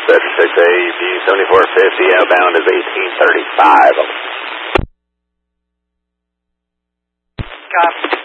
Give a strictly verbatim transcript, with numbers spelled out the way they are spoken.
seven six A B seventy-four fifty, outbound is eighteen thirty-five. Copy.